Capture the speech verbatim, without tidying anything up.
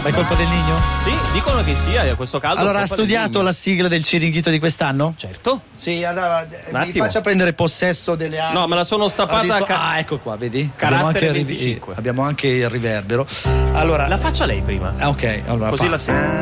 È colpa del Nino? Sì, dicono che sia, questo caldo. Allora, è ha colpa del studiato Nino. la sigla del Ciringhito di quest'anno? Certo. Sì, allora Un mi attimo. faccia prendere possesso delle armi. No, me la sono Ah, stappata dispo- a ca- ah, ecco qua, vedi? Carattere Abbiamo anche, il riv- venticinque. abbiamo anche il riverbero. Allora, La faccia lei prima. ah, ok, allora Così fa- la sento.